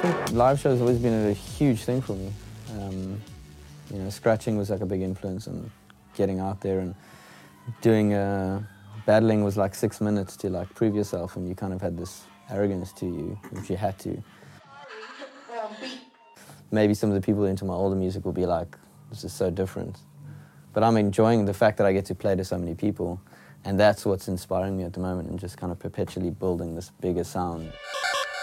think live shows have always been a huge thing for me. You know, scratching was like a big influence, and getting out there and doing battling was like 6 minutes to like prove yourself, and you kind of had this arrogance to you, which you had to. Maybe some of the people into my older music will be like, this is so different. But I'm enjoying the fact that I get to play to so many people, and that's what's inspiring me at the moment, and just kind of perpetually building this bigger sound.